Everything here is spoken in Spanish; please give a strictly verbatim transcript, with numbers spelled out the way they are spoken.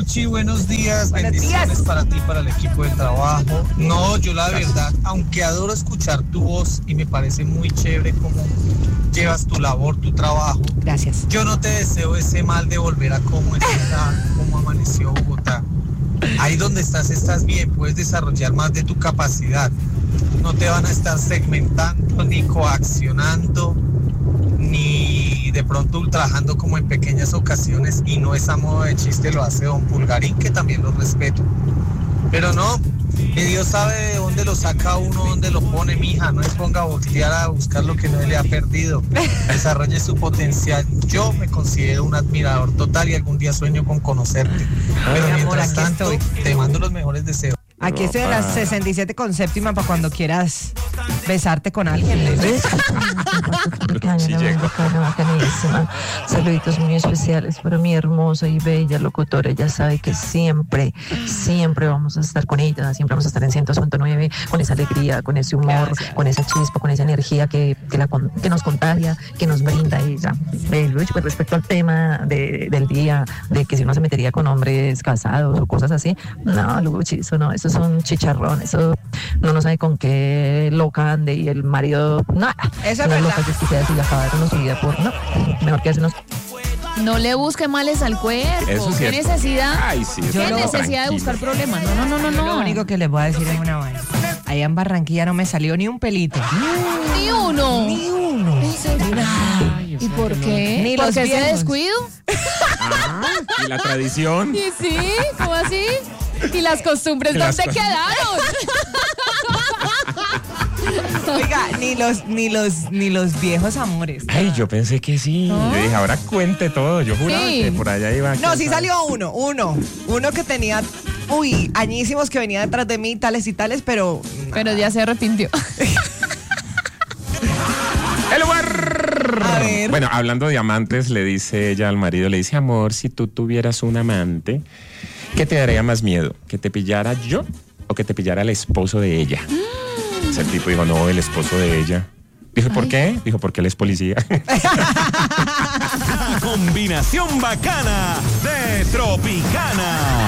Richie, buenos días, buenos bendiciones días. para ti, para el equipo de trabajo. No, yo la verdad, aunque adoro escuchar tu voz y me parece muy chévere cómo llevas tu labor, tu trabajo. Gracias. Yo no te deseo ese mal de volver a cómo está, cómo amaneció Bogotá. Ahí donde estás, estás bien, puedes desarrollar más de tu capacidad. No te van a estar segmentando, ni coaccionando, ni de pronto ultrajando como en pequeñas ocasiones, y no es a modo de chiste, lo hace don Pulgarín, que también lo respeto. Pero no, que Dios sabe de dónde lo saca uno, dónde lo pone, mija. No es ponga a voltear a buscar lo que no le ha perdido. Desarrolle su potencial. Yo me considero un admirador total y algún día sueño con conocerte. Pero Ay, amor, mientras aquí tanto, estoy. te mando los mejores deseos. Aquí estoy en las sesenta y siete con séptima para cuando quieras besarte con alguien. ¿Ves? Sí, bacana, bacanísima. Saluditos muy especiales para mi hermosa y bella locutora. Ella sabe que siempre, siempre vamos a estar con ella, siempre vamos a estar en ciento punto nueve, con esa alegría, con ese humor, Gracias. Con esa chispa, con esa energía que, que, la, que nos contagia, que nos brinda ella. Eh, Luis, pues respecto al tema de, del día, de que si uno se metería con hombres casados o cosas así, no, Luchi, eso no, eso es un chicharrón, eso no no sabe con qué loca ande y el marido, nada. Eso es una verdad. loca desquiciada y acabar con su vida por, no, mejor que hacernos. No le busque males al cuerpo. Eso es ¿Qué cierto. necesidad? Ay, sí, ¿Qué eso no, necesidad de tranquilo. buscar problemas? No, no, no, no, Yo no. Lo único que les voy a decir es una vaina. Allá en Barranquilla no me salió ni un pelito. Ni uno. Ni uno. Ay, ¿y por qué? Ni ¿Por los qué ese viejos. descuido? Ah, y la tradición. ¿Y sí? ¿Cómo así? ¿Y las costumbres Y las dónde cos- quedaron? Oiga, ni los, ni los, ni los viejos amores. Ay, yo pensé que sí. Yo dije, ahora cuente todo. Yo juraba Sí. que por allá iba. No, sí quién sabe. salió uno, uno. Uno que tenía, uy, añísimos que venía detrás de mí, tales y tales, pero... Pero ya se arrepintió. El lugar. A ver. Bueno, hablando de amantes, le dice ella al marido, le dice, amor, si tú tuvieras un amante, ¿qué te daría más miedo? ¿Que te pillara yo o que te pillara el esposo de ella? Mm. El tipo dijo, no, el esposo de ella. Dijo, ¿por qué? Dijo, porque él es policía. Combinación bacana de Tropicana.